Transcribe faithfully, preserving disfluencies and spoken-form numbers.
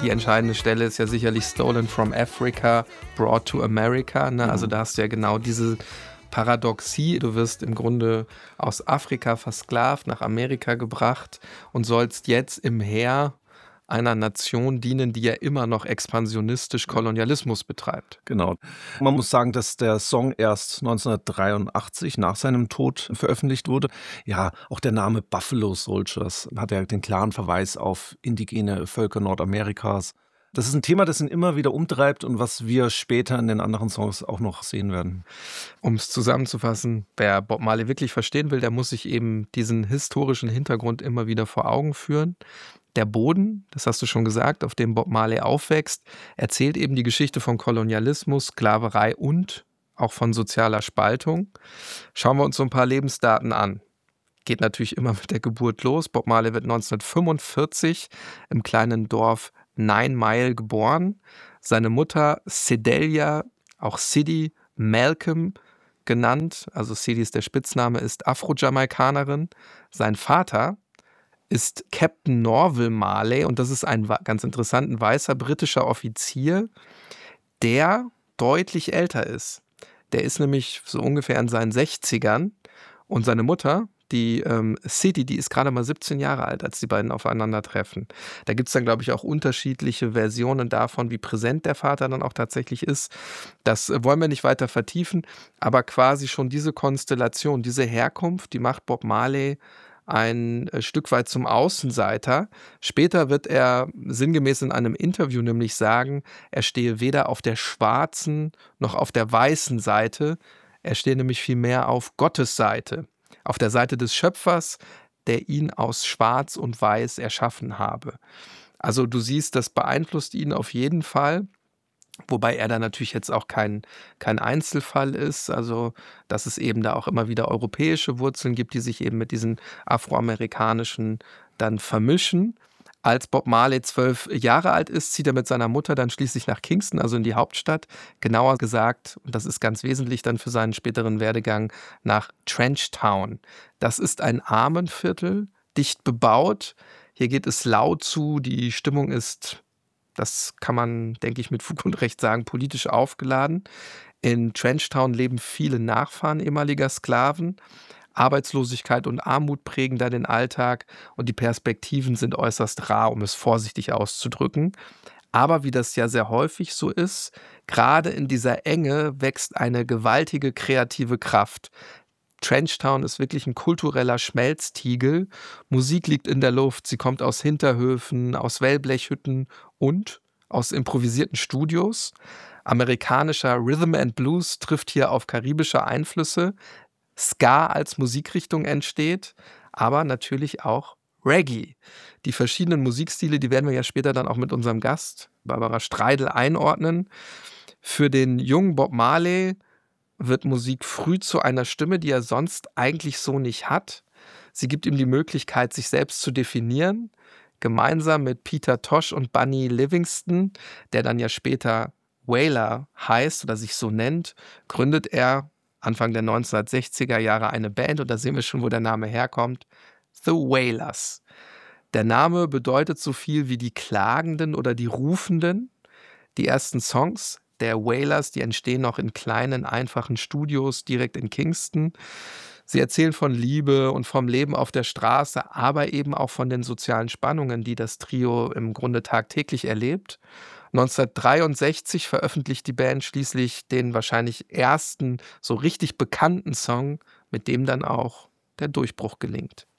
die entscheidende Stelle ist ja sicherlich Stolen from Africa, brought to America. Ne? Also da hast du ja genau diese Paradoxie. Du wirst im Grunde aus Afrika versklavt, nach Amerika gebracht und sollst jetzt im Heer einer Nation dienen, die ja immer noch expansionistisch Kolonialismus betreibt. Genau. Man muss sagen, dass der Song erst neunzehnhundertdreiundachtzig nach seinem Tod veröffentlicht wurde. Ja, auch der Name Buffalo Soldiers hat ja den klaren Verweis auf indigene Völker Nordamerikas. Das ist ein Thema, das ihn immer wieder umtreibt und was wir später in den anderen Songs auch noch sehen werden. Um es zusammenzufassen, wer Bob Marley wirklich verstehen will, der muss sich eben diesen historischen Hintergrund immer wieder vor Augen führen. Der Boden, das hast du schon gesagt, auf dem Bob Marley aufwächst, erzählt eben die Geschichte von Kolonialismus, Sklaverei und auch von sozialer Spaltung. Schauen wir uns so ein paar Lebensdaten an. Geht natürlich immer mit der Geburt los. Bob Marley wird neunzehnhundertfünfundvierzig im kleinen Dorf Nine Mile geboren. Seine Mutter Sedelia, auch Sidi Malcolm genannt, also Sidi ist der Spitzname, ist Afro-Jamaikanerin. Sein Vater ist Captain Norval Marley und das ist ein ganz interessanter weißer britischer Offizier, der deutlich älter ist. Der ist nämlich so ungefähr in seinen sechzigern und seine Mutter, die ähm, Sidi, die ist gerade mal siebzehn Jahre alt, als die beiden aufeinandertreffen. Da gibt es dann, glaube ich, auch unterschiedliche Versionen davon, wie präsent der Vater dann auch tatsächlich ist. Das äh, wollen wir nicht weiter vertiefen, aber quasi schon diese Konstellation, diese Herkunft, die macht Bob Marley ein Stück weit zum Außenseiter. Später wird er sinngemäß in einem Interview nämlich sagen, er stehe weder auf der schwarzen noch auf der weißen Seite. Er stehe nämlich vielmehr auf Gottes Seite, auf der Seite des Schöpfers, der ihn aus Schwarz und Weiß erschaffen habe. Also du siehst, das beeinflusst ihn auf jeden Fall. Wobei er da natürlich jetzt auch kein, kein Einzelfall ist, also dass es eben da auch immer wieder europäische Wurzeln gibt, die sich eben mit diesen afroamerikanischen dann vermischen. Als Bob Marley zwölf Jahre alt ist, zieht er mit seiner Mutter dann schließlich nach Kingston, also in die Hauptstadt. Genauer gesagt, und das ist ganz wesentlich dann für seinen späteren Werdegang, nach Trenchtown. Das ist ein Armenviertel, dicht bebaut. Hier geht es laut zu, die Stimmung ist, das kann man, denke ich, mit Fug und Recht sagen, politisch aufgeladen. In Trenchtown leben viele Nachfahren ehemaliger Sklaven. Arbeitslosigkeit und Armut prägen da den Alltag und die Perspektiven sind äußerst rar, um es vorsichtig auszudrücken. Aber wie das ja sehr häufig so ist, gerade in dieser Enge wächst eine gewaltige kreative Kraft. Trenchtown ist wirklich ein kultureller Schmelztiegel. Musik liegt in der Luft, sie kommt aus Hinterhöfen, aus Wellblechhütten und aus improvisierten Studios. Amerikanischer Rhythm and Blues trifft hier auf karibische Einflüsse. Ska als Musikrichtung entsteht, aber natürlich auch Reggae. Die verschiedenen Musikstile, die werden wir ja später dann auch mit unserem Gast Barbara Streidel einordnen. Für den jungen Bob Marley wird Musik früh zu einer Stimme, die er sonst eigentlich so nicht hat. Sie gibt ihm die Möglichkeit, sich selbst zu definieren. Gemeinsam mit Peter Tosh und Bunny Livingston, der dann ja später Wailers heißt oder sich so nennt, gründet er Anfang der neunzehnhundertsechziger Jahre eine Band und da sehen wir schon, wo der Name herkommt. The Wailers. Der Name bedeutet so viel wie die Klagenden oder die Rufenden. Die ersten Songs der Wailers, die entstehen noch in kleinen, einfachen Studios direkt in Kingston. Sie erzählen von Liebe und vom Leben auf der Straße, aber eben auch von den sozialen Spannungen, die das Trio im Grunde tagtäglich erlebt. neunzehnhundertdreiundsechzig veröffentlicht die Band schließlich den wahrscheinlich ersten so richtig bekannten Song, mit dem dann auch der Durchbruch gelingt.